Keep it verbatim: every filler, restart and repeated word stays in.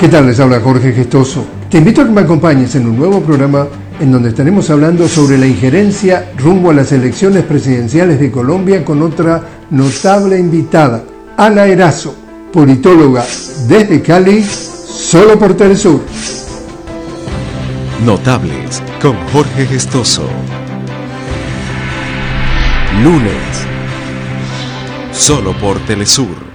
¿Qué tal? Les habla Jorge Gestoso. Te invito a que me acompañes en un nuevo programa en donde estaremos hablando sobre la injerencia rumbo a las elecciones presidenciales de Colombia con otra notable invitada, Ana Erazo, politóloga desde Cali, solo por Telesur. Notables con Jorge Gestoso. Lunes, solo por Telesur.